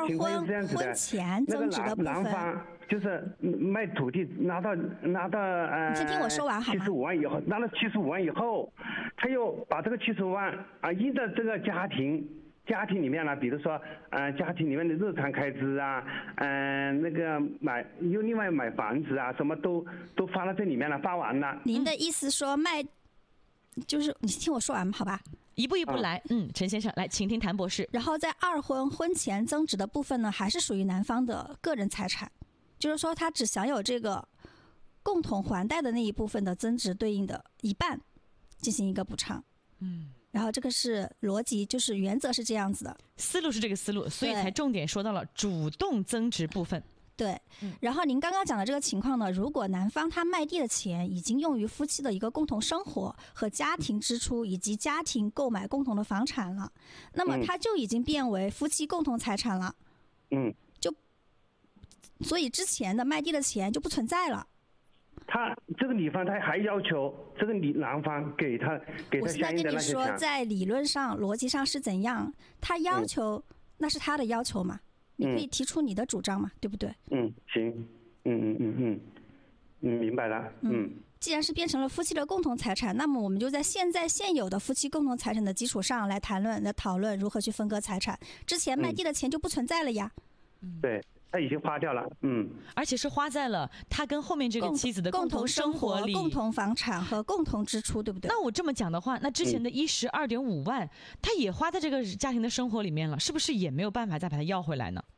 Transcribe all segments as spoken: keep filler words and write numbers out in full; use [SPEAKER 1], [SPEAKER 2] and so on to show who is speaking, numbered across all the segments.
[SPEAKER 1] 二婚婚前增值的部分，
[SPEAKER 2] 那个男方就是卖土地拿到拿到呃，
[SPEAKER 1] 你先听我说完好吗？
[SPEAKER 2] 七十五万以后，拿了七十五万以后，他又把这个七十五万啊，依照这个家庭家庭里面呢，比如说呃家庭里面的日常开支啊，嗯、呃、那个买又另外买房子啊，什么都都发到这里面了，发完了。
[SPEAKER 1] 您的意思说卖，就是你听我说完好吧？
[SPEAKER 3] 一步一步来，嗯，陈先生来，请听谭博士。
[SPEAKER 1] 然后在二婚婚前增值的部分呢，还是属于男方的个人财产，就是说他只享有这个共同还贷的那一部分的增值对应的一半进行一个补偿。
[SPEAKER 3] 嗯，
[SPEAKER 1] 然后这个是逻辑，就是原则是这样子的，
[SPEAKER 3] 思路是这个思路，所以才重点说到了主动增值部分。
[SPEAKER 1] 对，然后您刚刚讲的这个情况呢，如果男方他卖地的钱已经用于夫妻的一个共同生活和家庭支出以及家庭购买共同的房产了，那么他就已经变为夫妻共同财产了。
[SPEAKER 2] 嗯，
[SPEAKER 1] 就所以之前的卖地的钱就不存在了。
[SPEAKER 2] 他这个女方他还要求这个女男方给他给他相应的那些钱。我现在跟你
[SPEAKER 1] 说，在理论上逻辑上是怎样，他要求、嗯、那是他的要求嘛，你可以提出你的主张嘛，嗯、对不对？
[SPEAKER 2] 嗯，行，嗯嗯嗯嗯嗯，明白了。嗯，
[SPEAKER 1] 既然是变成了夫妻的共同财产，那么我们就在现在现有的夫妻共同财产的基础上来谈论、来讨论如何去分割财产。之前卖地的钱就不存在了呀。
[SPEAKER 2] 嗯，对。他已经花掉了，嗯，
[SPEAKER 3] 而且是花在了他跟后面这个妻子的共同生活里、
[SPEAKER 1] 共同房产和共同支出，对不对？
[SPEAKER 3] 那我这么讲的话，那之前的一十二点五万，他也花在这个家庭的生活里面了，是不是也没有办法再把它要回来呢？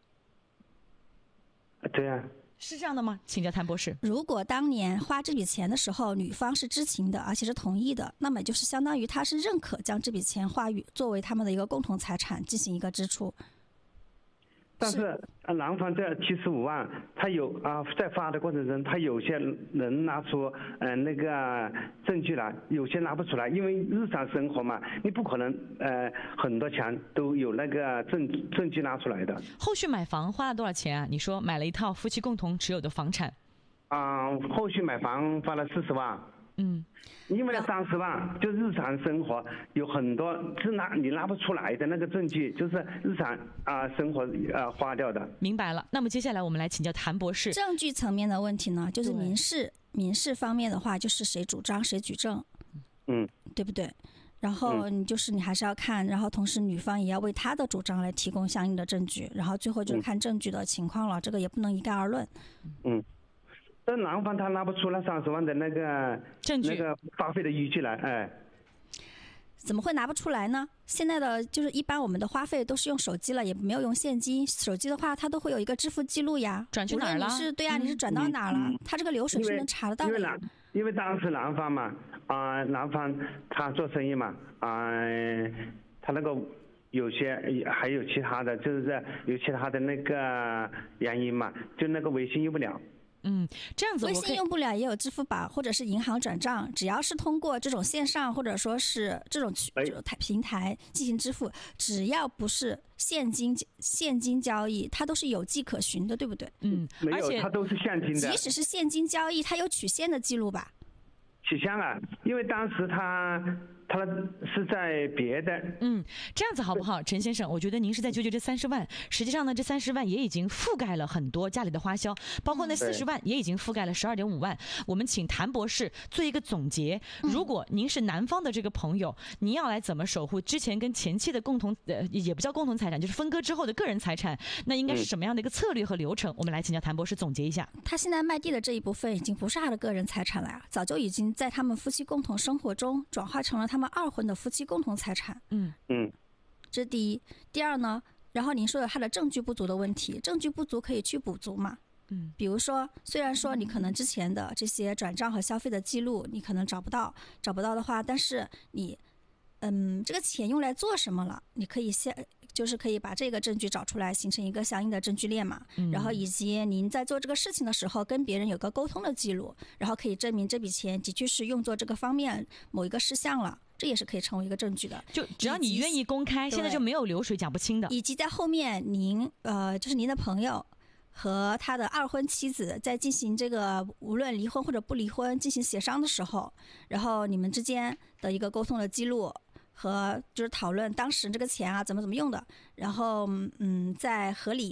[SPEAKER 2] 对啊，
[SPEAKER 3] 是这样的吗？请教谭博士。
[SPEAKER 1] 如果当年花这笔钱的时候，女方是知情的，而且是同意的，那么就是相当于他是认可将这笔钱花于作为他们的一个共同财产进行一个支出。
[SPEAKER 2] 但是男方这七十五万，他有啊，在发的过程中，他有些能拿出嗯、呃、那个证据来，有些拿不出来，因为日常生活嘛，你不可能呃很多钱都有那个证证据拿出来的。
[SPEAKER 3] 后续买房花了多少钱啊？你说买了一套夫妻共同持有的房产。
[SPEAKER 2] 啊、呃，后续买房花了四十万。
[SPEAKER 3] 嗯，
[SPEAKER 2] 因为三十万就日常生活有很多是拿你拿不出来的那个证据，就是日常啊、呃、生活啊、呃、花掉的。
[SPEAKER 3] 明白了。那么接下来我们来请教谭博士。
[SPEAKER 1] 证据层面的问题呢，就是民事民事方面的话，就是谁主张谁举证，
[SPEAKER 2] 嗯，
[SPEAKER 1] 对不对？然后你就是你还是要看，然后同时女方也要为她的主张来提供相应的证据，然后最后就是看证据的情况了，嗯、这个也不能一概而论。
[SPEAKER 2] 嗯。但男方他拿不出那三十万的那个
[SPEAKER 3] 证据，
[SPEAKER 2] 那个花费的依据来，哎，
[SPEAKER 1] 怎么会拿不出来呢？现在的就是一般我们的花费都是用手机了，也没有用现金。手机的话，它都会有一个支付记录呀，
[SPEAKER 3] 转去哪儿了？
[SPEAKER 1] 无论你是对呀、啊，你是转到哪儿了？嗯、它这个流水是能查得到的。
[SPEAKER 2] 因为男，因为当时男方嘛，啊、呃，男方他做生意嘛，啊、呃，他那个。有些还有其他的，就是有其他的那个原因嘛，就那个微信用不了。
[SPEAKER 3] 嗯，这样子我
[SPEAKER 1] 微信用不了也有支付宝或者是银行转账，只要是通过这种线上或者说是这种这种平台进行支付，只要不是现金现金交易，它都是有迹可循的，对不对？
[SPEAKER 3] 嗯，
[SPEAKER 2] 没有，它都是现金的。
[SPEAKER 1] 即使是现金交易，它有取现的记录吧？
[SPEAKER 2] 取现了，因为当时他。他是在别的，
[SPEAKER 3] 嗯，这样子好不好，陈先生？我觉得您是在纠结这三十万，实际上呢，这三十万也已经覆盖了很多家里的花销，包括那四十万也已经覆盖了十二点五万。我们请谭博士做一个总结。如果您是男方的这个朋友，您要来怎么守护之前跟前妻的共同，呃，也不叫共同财产，就是分割之后的个人财产，那应该是什么样的一个策略和流程？我们来请教谭博士总结一下。
[SPEAKER 1] 他现在卖地的这一部分已经不是他的个人财产了呀，早就已经在他们夫妻共同生活中转化成了他们二婚的夫妻共同财产。
[SPEAKER 3] 嗯
[SPEAKER 2] 嗯，
[SPEAKER 1] 这是第一。第二呢，然后您说的他的证据不足的问题，证据不足可以去补足嘛？
[SPEAKER 3] 嗯，
[SPEAKER 1] 比如说，虽然说你可能之前的这些转账和消费的记录你可能找不到，找不到的话，但是你，嗯，这个钱用来做什么了？你可以先。就是可以把这个证据找出来，形成一个相应的证据链嘛。
[SPEAKER 3] 嗯、
[SPEAKER 1] 然后以及您在做这个事情的时候，跟别人有个沟通的记录，然后可以证明这笔钱的确是用作这个方面某一个事项了，这也是可以成为一个证据的。
[SPEAKER 3] 就只要你愿意公开，现在就没有流水讲不清的。
[SPEAKER 1] 以及在后面您呃，就是您的朋友和他的二婚妻子在进行这个无论离婚或者不离婚进行协商的时候，然后你们之间的一个沟通的记录。和就是讨论当时这个钱啊怎么怎么用的，然后嗯，在合理